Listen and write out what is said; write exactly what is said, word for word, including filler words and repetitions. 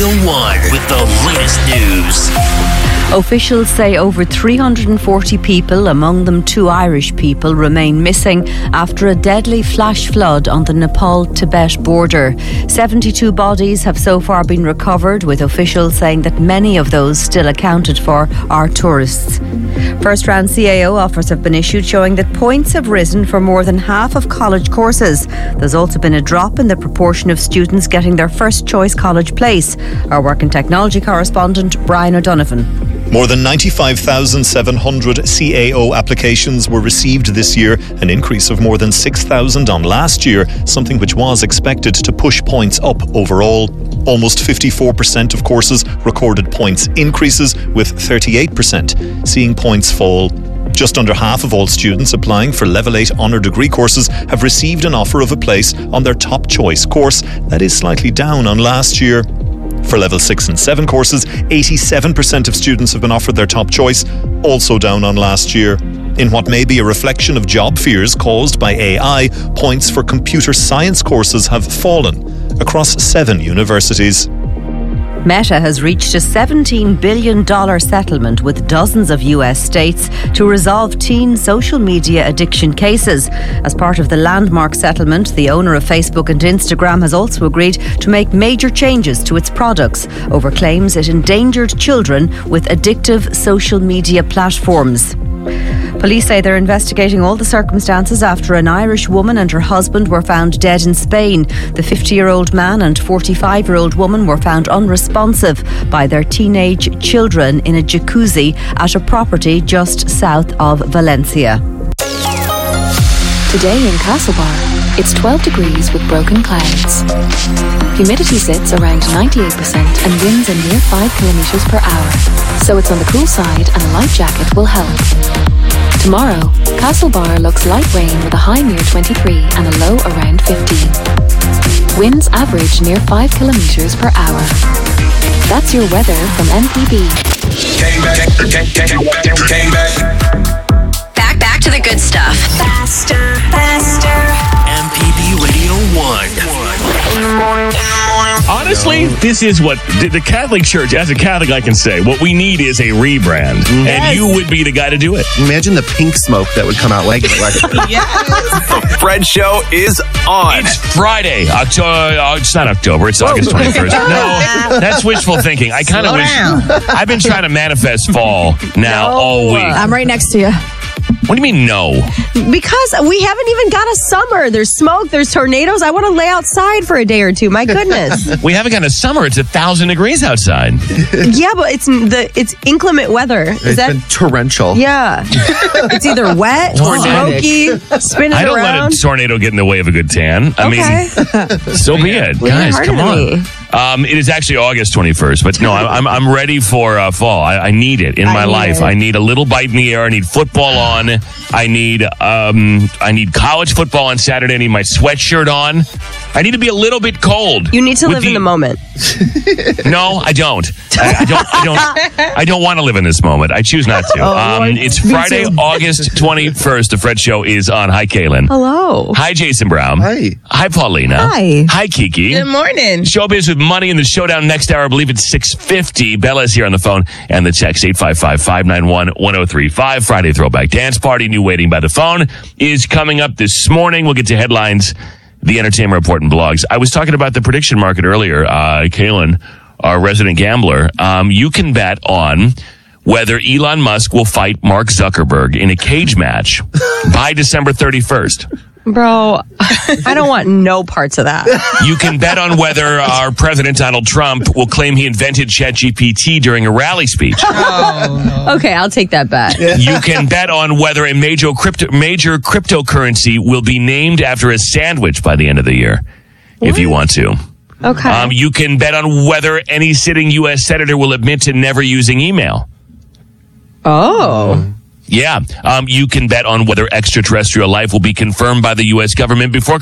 Radio one with the latest news. Officials say over three hundred forty people, among them two Irish people, remain missing after a deadly flash flood on the Nepal-Tibet border. seventy-two bodies have so far been recovered, with officials saying that many of those still accounted for are tourists. First round C A O offers have been issued showing that points have risen for more than half of college courses. There's also been a drop in the proportion of students getting their first choice college place. Our work and technology correspondent Brian O'Donovan. More than ninety-five thousand seven hundred C A O applications were received this year, an increase of more than six thousand on last year, something which was expected to push points up overall. Almost fifty-four percent of courses recorded points increases, with thirty-eight percent seeing points fall. Just under half of all students applying for Level eight honour degree courses have received an offer of a place on their top choice course. That is slightly down on last year. For Level six and seven courses, eighty-seven percent of students have been offered their top choice, also down on last year. In what may be a reflection of job fears caused by A I, points for computer science courses have fallen across seven universities. Meta has reached a seventeen billion dollars settlement with dozens of U S states to resolve teen social media addiction cases. As part of the landmark settlement, the owner of Facebook and Instagram has also agreed to make major changes to its products over claims it endangered children with addictive social media platforms. Police say they're investigating all the circumstances after an Irish woman and her husband were found dead in Spain. The fifty-year-old man and forty-five-year-old woman were found unresponsive by their teenage children in a jacuzzi at a property just south of Valencia. Today in Castlebar, it's twelve degrees with broken clouds. Humidity sits around ninety-eight percent and winds are near five kilometres per hour. So it's on the cool side and a light jacket will help. Tomorrow, Castlebar looks light rain with a high near twenty-three and a low around fifteen. Winds average near five kilometres per hour. That's your weather from M P B. Came back, came, came, came back. Back, back to the good stuff. Faster, faster. M P B Radio one. Honestly, this is what the Catholic Church, as a Catholic, I can say, what we need is a rebrand. Yes. And you would be the guy to do it. Imagine the pink smoke that would come out like that. Yes. The Fred Show is on. It's Friday. October. Oh, it's not October. It's August twenty-first. No, that's wishful thinking. I kind of wish. Down. I've been trying to manifest fall now no. all week. I'm right next to you. What do you mean, no? Because we haven't even got a summer. There's smoke, there's tornadoes. I want to lay outside for a day or two. My goodness. We haven't got a summer. It's a thousand degrees outside. Yeah, but it's the it's inclement weather. Is it's that been torrential? Yeah. It's either wet, smoky, spinning I don't around. let a tornado get in the way of a good tan. I okay. mean, so be it. Well, guys, come on. Me. Um, it is actually August twenty-first, but no, I'm I'm ready for uh, fall. I, I need it in my I life. it. I need a little bite in the air. I need football on. I need um I need college football on Saturday. I need my sweatshirt on. I need to be a little bit cold. You need to With live the, in the moment. No, I don't. I, I don't. I don't. I don't want to live in this moment. I choose not to. Oh, um, it's Friday, August twenty-first. The Fred Show is on. Hi, Kaylin. Hello. Hi, Jason Brown. Hi. Hi, Paulina. Hi. Hi, Kiki. Good morning. Showbiz with Money in the Showdown next hour. I believe it's six fifty. Bella's here on the phone. And the text eight five five, five nine one, one oh three five. Friday Throwback Dance Party. New Waiting by the Phone is coming up this morning. We'll get to headlines, the Entertainment Report, and blogs. I was talking about the prediction market earlier. Uh, Kaylin, our resident gambler, um, you can bet on whether Elon Musk will fight Mark Zuckerberg in a cage match by December thirty-first. Bro, I don't want no parts of that. You can bet on whether our President Donald Trump will claim he invented ChatGPT during a rally speech. Oh, no. Okay, I'll take that bet. You can bet on whether a major crypto major cryptocurrency will be named after a sandwich by the end of the year, what? if you want to. Okay. Um, you can bet on whether any sitting U S senator will admit to never using email. Oh. Yeah. Um, you can bet on whether extraterrestrial life will be confirmed by the U S government before